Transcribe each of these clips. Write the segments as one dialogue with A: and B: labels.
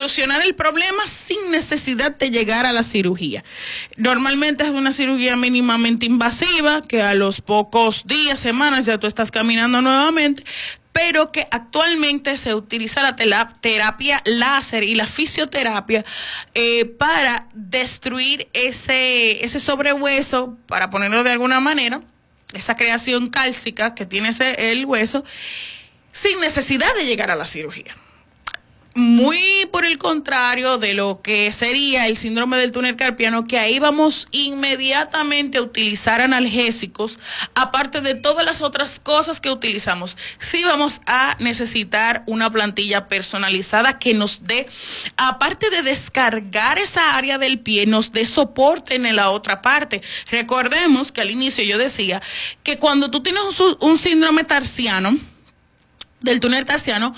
A: solucionar el problema sin necesidad de llegar a la cirugía. Normalmente es una cirugía mínimamente invasiva, que a los pocos días, semanas, ya tú estás caminando nuevamente, pero que actualmente se utiliza la terapia láser y la fisioterapia para destruir ese sobrehueso, para ponerlo de alguna manera, esa creación cálcica que tiene el hueso, sin necesidad de llegar a la cirugía. Muy por el contrario de lo que sería el síndrome del túnel carpiano, que ahí vamos inmediatamente a utilizar analgésicos, aparte de todas las otras cosas que utilizamos. Sí vamos a necesitar una plantilla personalizada que nos dé, aparte de descargar esa área del pie, nos dé soporte en la otra parte. Recordemos que al inicio yo decía que cuando tú tienes un síndrome tarsiano, del túnel tarsiano,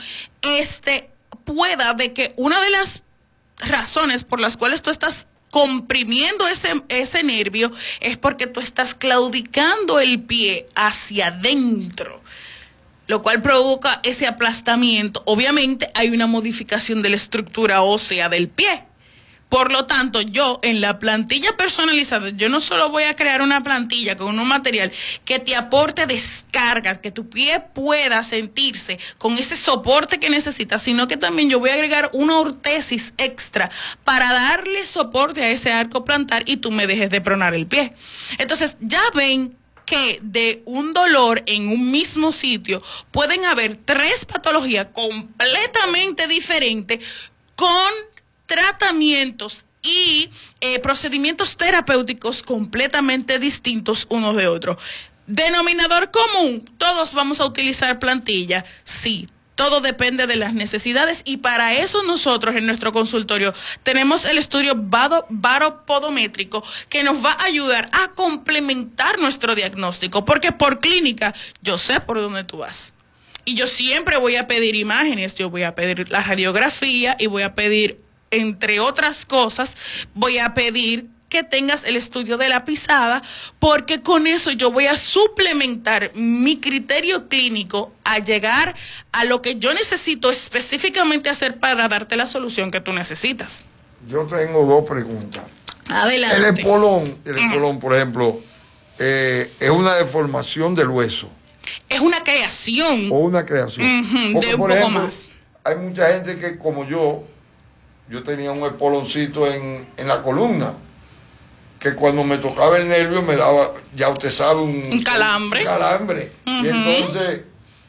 A: pueda de que una de las razones por las cuales tú estás comprimiendo ese nervio es porque tú estás claudicando el pie hacia adentro, lo cual provoca ese aplastamiento. Obviamente hay una modificación de la estructura ósea del pie. Por lo tanto, yo en la plantilla personalizada, yo no solo voy a crear una plantilla con un material que te aporte descarga, que tu pie pueda sentirse con ese soporte que necesitas, sino que también yo voy a agregar una ortesis extra para darle soporte a ese arco plantar y tú me dejes de pronar el pie. Entonces, ya ven que de un dolor en un mismo sitio pueden haber 3 patologías completamente diferentes con tratamientos y procedimientos terapéuticos completamente distintos unos de otros. Denominador común, todos vamos a utilizar plantilla, sí. Todo depende de las necesidades y para eso nosotros en nuestro consultorio tenemos el estudio baropodométrico que nos va a ayudar a complementar nuestro diagnóstico, porque por clínica yo sé por dónde tú vas. Y yo siempre voy a pedir imágenes, yo voy a pedir la radiografía y voy a pedir, entre otras cosas, voy a pedir que tengas el estudio de la pisada, porque con eso yo voy a suplementar mi criterio clínico a llegar a lo que yo necesito específicamente hacer para darte la solución que tú necesitas.
B: Yo tengo 2 preguntas.
A: Adelante.
B: El espolón, por ejemplo, es una deformación del hueso.
A: Es una creación.
B: O una creación. Porque,
A: de un poco más.
B: Hay mucha gente que, como yo tenía un espoloncito en la columna, que cuando me tocaba el nervio me daba, ya usted sabe, un calambre. Y entonces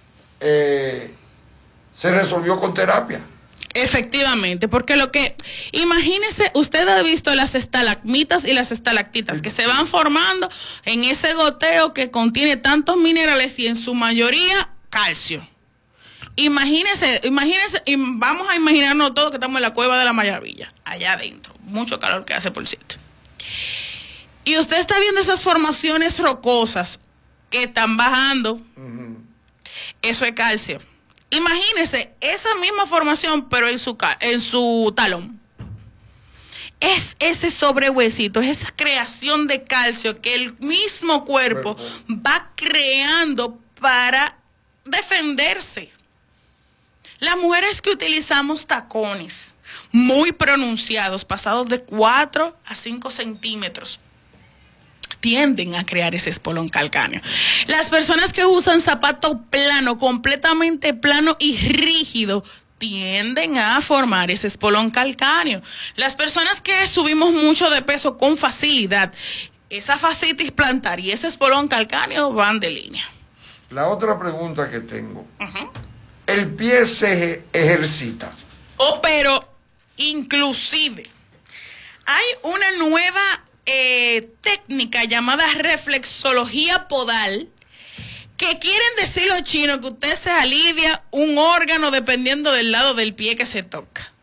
B: se resolvió con terapia.
A: Efectivamente, porque imagínese, usted ha visto las estalagmitas y las estalactitas que se van formando en ese goteo que contiene tantos minerales y en su mayoría calcio. Imagínese, y vamos a imaginarnos todo que estamos en la cueva de la Maravilla, allá adentro, mucho calor que hace, por cierto. Y usted está viendo esas formaciones rocosas que están bajando, eso es calcio. Imagínese esa misma formación, pero en su talón. Es ese sobrehuesito, es esa creación de calcio que el mismo cuerpo va creando para defenderse. Las mujeres que utilizamos tacones muy pronunciados, pasados de 4 a 5 centímetros, tienden a crear ese espolón calcáneo. Las personas que usan zapato plano, completamente plano y rígido, tienden a formar ese espolón calcáneo. Las personas que subimos mucho de peso con facilidad, esa fascitis plantar y ese espolón calcáneo van de línea.
B: La otra pregunta que tengo, ¿el pie se ejercita?
A: Pero inclusive hay una nueva técnica llamada reflexología podal, que quieren decir los chinos que usted se alivia un órgano dependiendo del lado del pie que se toca.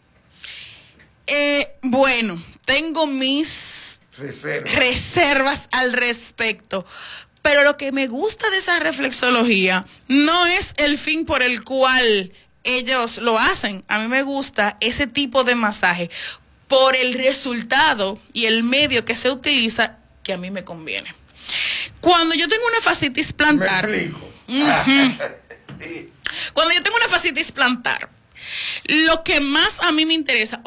A: Bueno, tengo mis reservas al respecto, pero lo que me gusta de esa reflexología no es el fin por el cual ellos lo hacen. A mí me gusta ese tipo de masaje por el resultado y el medio que se utiliza, que a mí me conviene. Cuando yo tengo una fascitis plantar, cuando yo tengo una fascitis plantar, lo que más a mí me interesa,